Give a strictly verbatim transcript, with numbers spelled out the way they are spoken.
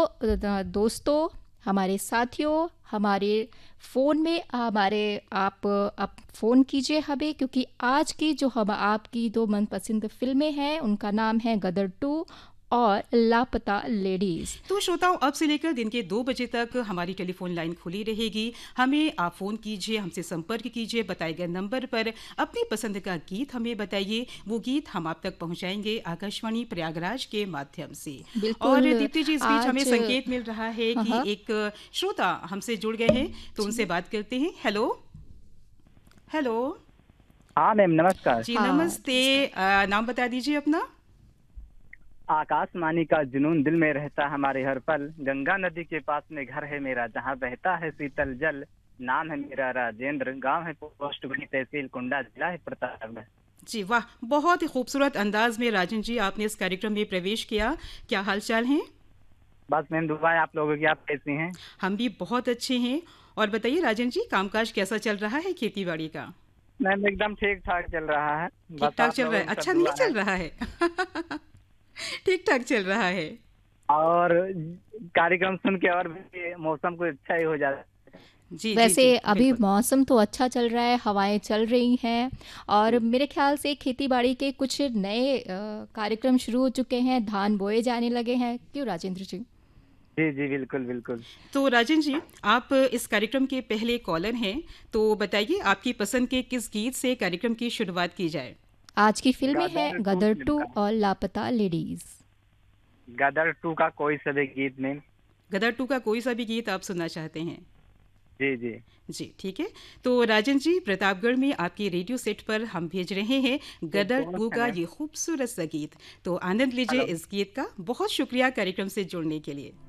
अ, दोस्तों, हमारे साथियों, हमारे फ़ोन में हमारे आप आप फ़ोन कीजिए हमें, क्योंकि आज की जो हम आपकी दो मनपसंद फ़िल्में हैं, उनका नाम है गदर टू और लापता लेडीज़। तो श्रोताओं, अब से लेकर दिन के दो बजे तक हमारी टेलीफोन लाइन खुली रहेगी। हमें आप फ़ोन कीजिए, हमसे संपर्क कीजिए बताए गए नंबर पर। अपनी पसंद का गीत हमें बताइए, वो गीत हम आप तक पहुंचाएंगे आकाशवाणी प्रयागराज के माध्यम से। और बिल्कुल, दीप्ति जी, इस बीच हमें आज संकेत मिल रहा है हाँ, कि हाँ। एक श्रोता हमसे जुड़ गए हैं, तो उनसे जी, बात करते हैं। Hello, hello. हाँ मैम, नमस्कार। जी हाँ, नमस्ते। नमस्कार। अ, नाम बता दीजिए अपना। आकाशवाणी का जुनून दिल में रहता हमारे हर पल, गंगा नदी के पास में घर है मेरा जहाँ बहता है शीतल जल। नाम है मेरा राजेंद्र, गांव है पोस्ट बड़ी तहसील कुंडा, जिला है प्रतापगढ़। जी वाह, बहुत ही खूबसूरत अंदाज में राजन जी आपने इस कार्यक्रम में प्रवेश किया। क्या हालचाल हैं? बस मैम, दुआ है आप लोगों की। आप कैसी हैं? हम भी बहुत अच्छे हैं। और बताइए राजन जी, कामकाज कैसा चल रहा है खेती बाड़ी का? मैम एकदम ठीक ठाक चल रहा है। ठीक बस ठाक आप चल रहा लोगों है? की सब अच्छा नहीं दुआ है। चल रहा है? ठीक ठाक चल रहा है। और कार्यक्रम सुन के और भी मौसम को अच्छा ही हो जाता है। जी जी वैसे जी, अभी बिल्कुल। मौसम तो अच्छा चल रहा है, हवाएं चल रही हैं और जी मेरे ख्याल से खेती-बाड़ी के कुछ नए अ, कार्यक्रम शुरू हो चुके हैं, धान बोए जाने लगे हैं। क्यों राजेंद्र जी? जी जी, बिल्कुल बिल्कुल। तो राजन जी, आप इस कार्यक्रम के पहले कॉलर हैं, तो बताइए आपकी पसंद के किस गीत से कार्यक्रम की शुरुआत की जाए? आज की फ़िल्में हैं गदर टू गदर फिल्म टू का। और लापता लेडीज़। गदर टू का कोई सभी गीत में। गदर टू का कोई सा भी गीत आप सुनना चाहते हैं? जी जी। जी ठीक है। तो राजन जी, प्रतापगढ़ में आपके रेडियो सेट पर हम भेज रहे हैं एक गदर कौन टू है का मैम? ये खूबसूरत सा गीत। तो आनंद लीजिए हेलो। इस गीत का। बहुत शुक्रिया कार्यक्रम से जुड़ने के लिए।